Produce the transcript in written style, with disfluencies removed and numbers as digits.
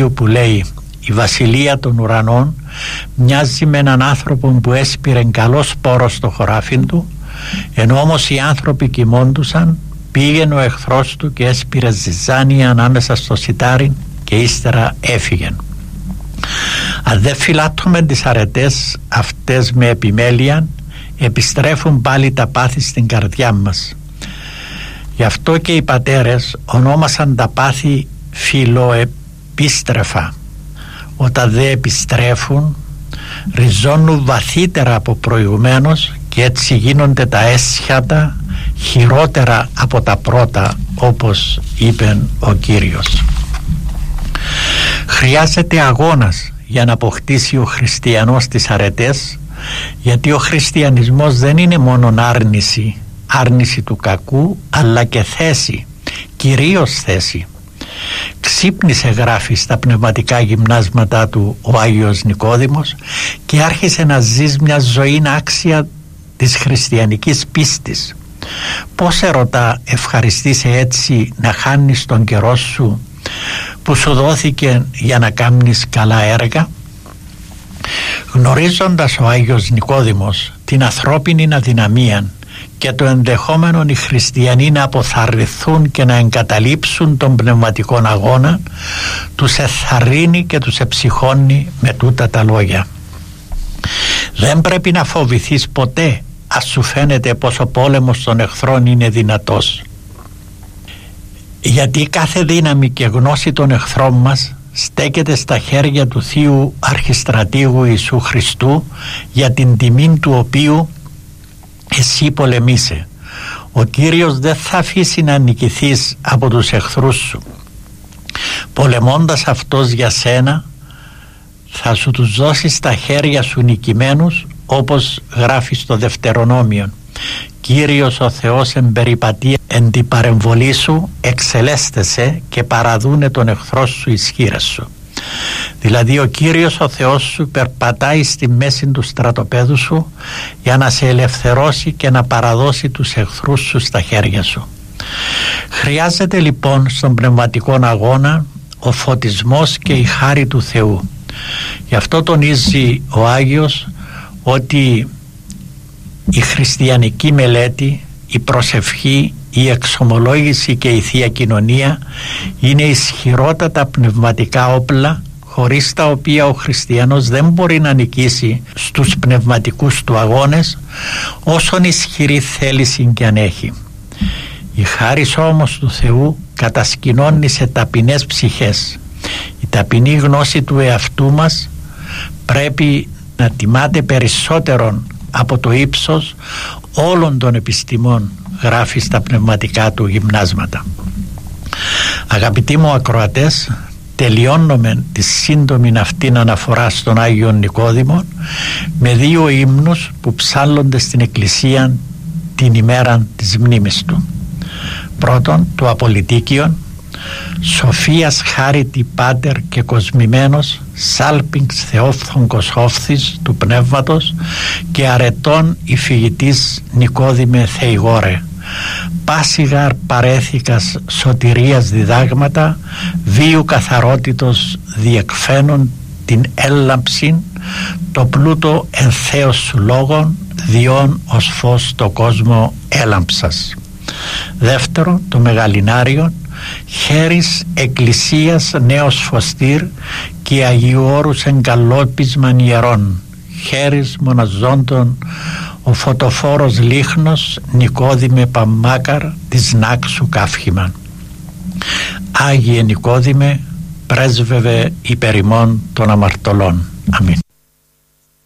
βιβλίου που λέει «Η βασιλεία των ουρανών» μοιάζει με έναν άνθρωπο που έσπηρε καλό σπόρο στο χωράφι του, ενώ όμως οι άνθρωποι κοιμώντουσαν, πήγαινε ο εχθρός του και έσπηρε ζυζάνια ανάμεσα στο σιτάρι και ύστερα έφυγε. Αν δεν φυλάττουμε τις αρετές αυτές με επιμέλεια, επιστρέφουν πάλι τα πάθη στην καρδιά μας. Γι' αυτό και οι πατέρες ονόμασαν τα πάθη φιλοεπίστρεφα. Όταν δεν επιστρέφουν, ριζώνουν βαθύτερα από προηγουμένως και έτσι γίνονται τα έσχατα χειρότερα από τα πρώτα, όπως είπε ο Κύριος. Χρειάζεται αγώνας για να αποκτήσει ο χριστιανός τις αρετές, γιατί ο χριστιανισμός δεν είναι μόνο άρνηση του κακού, αλλά και θέση, κυρίως θέση. Ξύπνησε, γράφει στα πνευματικά γυμνάσματά του ο Άγιος Νικόδημος, και άρχισε να ζεις μια ζωή άξια της χριστιανικής πίστης. Πώς, ερωτά, ευχαριστείσαι έτσι να χάνεις τον καιρό σου που σου δόθηκε για να κάνεις καλά έργα? Γνωρίζοντας ο Άγιος Νικόδημος την ανθρώπινη αδυναμία και το ενδεχόμενο οι χριστιανοί να αποθαρρυνθούν και να εγκαταλείψουν τον πνευματικό αγώνα, τους εθαρρύνει και τους εψυχώνει με τούτα τα λόγια. Δεν πρέπει να φοβηθείς ποτέ ας σου φαίνεται πως ο πόλεμος των εχθρών είναι δυνατός, γιατί κάθε δύναμη και γνώση των εχθρών μας στέκεται στα χέρια του Θείου Αρχιστρατήγου Ιησού Χριστού, για την τιμή του οποίου εσύ πολεμείσαι. Ο Κύριος δεν θα αφήσει να νικηθείς από τους εχθρούς σου. Πολεμώντας αυτός για σένα, θα σου τους δώσει στα χέρια σου νικημένους, όπως γράφει στο Δευτερονόμιο. Κύριος ο Θεός εμπεριπατεί εν την παρεμβολή σου, εξελέστεσαι και παραδούνε τον εχθρό σου εις χείλες σου. Δηλαδή ο Κύριος ο Θεός σου περπατάει στη μέση του στρατοπέδου σου για να σε ελευθερώσει και να παραδώσει τους εχθρούς σου στα χέρια σου. Χρειάζεται λοιπόν στον πνευματικό αγώνα ο φωτισμός και η χάρη του Θεού. Γι' αυτό τονίζει ο Άγιος ότι η χριστιανική μελέτη, η προσευχή, η εξομολόγηση και η Θεία Κοινωνία είναι ισχυρότατα πνευματικά όπλα, χωρίς τα οποία ο χριστιανός δεν μπορεί να νικήσει στους πνευματικούς του αγώνες, όσον ισχυρή θέληση και αν έχει. Η χάρις όμως του Θεού κατασκηνώνει σε ταπεινές ψυχές. Η ταπεινή γνώση του εαυτού μας πρέπει να τιμάται περισσότερον από το ύψος όλων των επιστημών, γράφει στα πνευματικά του γυμνάσματα. Αγαπητοί μου ακροατές, τελειώνουμε τη σύντομη αυτήν αναφορά στον Άγιο Νικόδημο με δύο ύμνους που ψάλλονται στην Εκκλησία την ημέρα της μνήμης του. Πρώτον, το Απολυτίκιον, Σοφίας χάριτη πάτερ και κοσμημένος, σάλπινγκς θεόφθογκος όφθης του πνεύματος και αρετών υφηγητής Νικόδημε Θεηγόρε, πάσιγαρ παρέθηκας σωτηρίας διδάγματα, βίου καθαρότητος διεκφαίνων την έλαμψην, το πλούτο εν θέος σου λόγων, διόν ως φως το κόσμο έλαμψας. Δεύτερο, το Μεγαλινάριον, χέρις εκκλησίας νέος φωστήρ και Αγίου Όρους εγκαλόπισμαν ιερών, χέρις μοναζόντων ο φωτοφόρος λίχνος Νικόδημε Παμμάκαρ της Νάξου Κάφχημαν. Άγιε Νικόδημε, πρέσβευε υπερ ημών των αμαρτωλών. Αμήν.